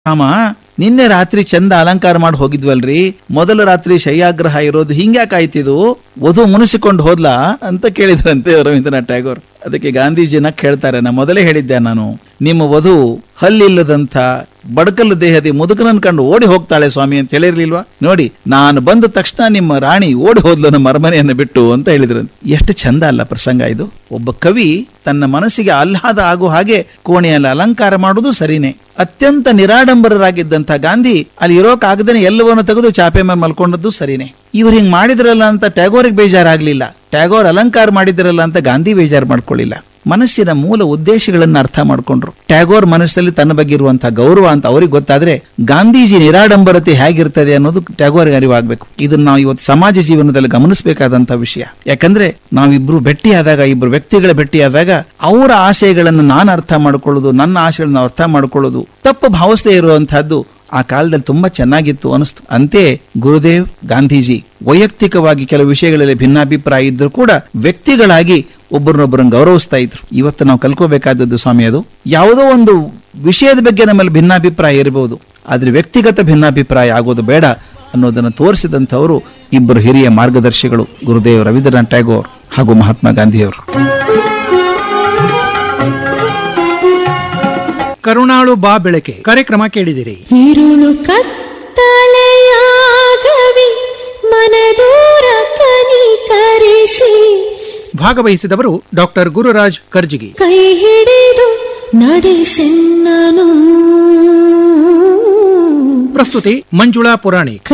ರಾಮ, ನಿನ್ನೆ ರಾತ್ರಿ ಚಂದ ಅಲಂಕಾರ ಮಾಡಿ ಹೋಗಿದ್ವಲ್ರಿ, ಮೊದಲ ರಾತ್ರಿ ಶಯ್ಯಾಗ್ರಹ ಇರೋದು ಹಿಂಗ್ಯಾಕಾಯ್ತಿದು, ವಧು ಮುನಿಸಿಕೊಂಡು ಹೋದ್ಲಾ ಅಂತ ಕೇಳಿದ್ರಂತೆ ರವೀಂದ್ರನಾಥ್ ಟ್ಯಾಗೋರ್. ಅದಕ್ಕೆ ಗಾಂಧೀಜಿನ ಕೇಳ್ತಾರೆ, ನಾ ಮೊದಲೇ ಹೇಳಿದ್ದೆ, ನಾನು ನಿಮ್ಮ ವಧು ಹಲ್ಲಿಲ್ಲದಂಥ ಬಡಕಲ್ಲು ದೇಹದಿ ಮುದುಕನನ್ ಕಂಡು ಓಡಿ ಹೋಗ್ತಾಳೆ ಸ್ವಾಮಿ ಅಂತ ಹೇಳಿರ್ಲಿಲ್ವಾ? ನೋಡಿ, ನಾನು ಬಂದ ತಕ್ಷಣ ನಿಮ್ಮ ರಾಣಿ ಓಡಿ ಹೋದ್ಲು ನಮ್ಮ ಅರಮನೆಯನ್ನು ಬಿಟ್ಟು ಅಂತ ಹೇಳಿದ್ರಂತೆ. ಎಷ್ಟು ಚಂದ ಅಲ್ಲ ಪ್ರಸಂಗ ಇದು. ಒಬ್ಬ ಕವಿ ತನ್ನ ಮನಸ್ಸಿಗೆ ಆಹ್ಲಾದ ಆಗೋ ಹಾಗೆ ಕೋಣೆಯಲ್ಲಿ ಅಲಂಕಾರ ಮಾಡುವುದು ಸರಿನೇ. ಅತ್ಯಂತ ನಿರಾಡಂಬರರಾಗಿದ್ದಂಥ ಗಾಂಧಿ ಅಲ್ಲಿ ಇರೋಕಾಗದೇನೆ ಎಲ್ಲವನ್ನು ತೆಗೆದು ಚಾಪೆ ಮೇಲೆ ಮಲ್ಕೊಂಡದ್ದು ಸರಿನೇ. ಇವ್ರು ಹಿಂಗ್ ಮಾಡಿದ್ರಲ್ಲ ಅಂತ ಟ್ಯಾಗೋರಿಗೆ ಬೇಜಾರಾಗ್ಲಿಲ್ಲ, ಟ್ಯಾಗೋರ್ ಅಲಂಕಾರ ಮಾಡಿದ್ರಲ್ಲ ಅಂತ ಗಾಂಧಿ ಬೇಜಾರು ಮಾಡ್ಕೊಳ್ಳಿಲ್ಲ. ಮನಸ್ಸಿನ ಮೂಲ ಉದ್ದೇಶಗಳನ್ನ ಅರ್ಥ ಮಾಡ್ಕೊಂಡ್ರು. ಟ್ಯಾಗೋರ್ ಮನಸ್ಸಲ್ಲಿ ತನ್ನ ಬಗ್ಗೆ ಇರುವಂತಹ ಗೌರವ ಅಂತ ಅವ್ರಿಗೆ ಗೊತ್ತಾದ್ರೆ ಗಾಂಧೀಜಿ ನಿರಾಡಂಬರತೆ ಹೇಗಿರ್ತದೆ ಅನ್ನೋದು ಟ್ಯಾಗೋರ್ಗೆ ಅರಿವಾಗಬೇಕು. ಇದನ್ನ ನಾವು ಇವತ್ತು ಸಮಾಜ ಜೀವನದಲ್ಲಿ ಗಮನಿಸಬೇಕಾದಂತಹ ವಿಷಯ. ಯಾಕಂದ್ರೆ ನಾವಿಬ್ರು ಭೇಟಿಯಾದಾಗ, ಇಬ್ರು ವ್ಯಕ್ತಿಗಳ ಭೇಟಿಯಾದಾಗ ಅವರ ಆಶಯಗಳನ್ನು ನಾನು ಅರ್ಥ ಮಾಡ್ಕೊಳ್ಳೋದು, ನನ್ನ ಆಶಯಗಳನ್ನು ಅರ್ಥ ಮಾಡ್ಕೊಳ್ಳೋದು, ತಪ್ಪು ಭಾವಿಸದೇ ಇರುವಂತಹದ್ದು ಆ ಕಾಲದಲ್ಲಿ ತುಂಬಾ ಚೆನ್ನಾಗಿತ್ತು ಅನಿಸ್ತು. ಅಂತೆ ಗುರುದೇವ್ ಗಾಂಧೀಜಿ ವೈಯಕ್ತಿಕವಾಗಿ ಕೆಲವು ವಿಷಯಗಳಲ್ಲಿ ಭಿನ್ನಾಭಿಪ್ರಾಯ ಇದ್ರೂ ಕೂಡ ವ್ಯಕ್ತಿಗಳಾಗಿ ಒಬ್ಬರನ್ನೊಬ್ಬರನ್ನು ಗೌರವಿಸ್ತಾ ಇದ್ರು. ಇವತ್ತು ನಾವು ಕಲ್ಕೋಬೇಕಾದದ್ದು ಸ್ವಾಮಿ ಅದು, ಯಾವುದೋ ಒಂದು ವಿಷಯದ ಬಗ್ಗೆ ನಮ್ಮಲ್ಲಿ ಭಿನ್ನಾಭಿಪ್ರಾಯ ಇರಬಹುದು, ಆದ್ರೆ ವ್ಯಕ್ತಿಗತ ಭಿನ್ನಾಭಿಪ್ರಾಯ ಆಗೋದು ಬೇಡ ಅನ್ನೋದನ್ನು ತೋರಿಸಿದಂಥವರು ಇಬ್ಬರು ಹಿರಿಯ ಮಾರ್ಗದರ್ಶಿಗಳು, ಗುರುದೇವ್ ರವೀಂದ್ರನಾಥ್ ಟ್ಯಾಗೋರ್ ಹಾಗೂ ಮಹಾತ್ಮ ಗಾಂಧಿಯವರು. ಕರುಣಾಳು ಬಾ ಬೆಳಕೆ ಕಾರ್ಯಕ್ರಮ ಕೇಳಿದಿರಿ. ഇരുಳು ಕತ್ತಲೆಯಾಗವಿ ಮನದೂರ ಕನಿಕರಿಸಿ. ಭಾಗವಹಿಸಿದವರು ಡಾಕ್ಟರ್ ಗುರುರಾಜ್ ಕರ್ಜಿಗಿ. ಕೈ ಹಿಡಿದು ನಡೆಸೆನ್ನನು. ಪ್ರಸ್ತುತಿ ಮಂಜುಳಾ ಪುರಾಣಿಕ್.